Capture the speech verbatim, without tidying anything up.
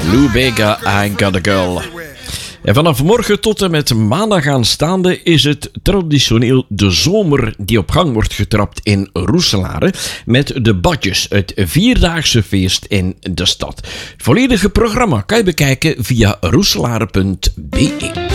Lou Bega, I Got a Girl. En vanaf morgen tot en met maandag aanstaande is het traditioneel de zomer die op gang wordt getrapt in Roeselare met de Badjes, het vierdaagse feest in de stad. Het volledige programma kan je bekijken via roeselare punt be.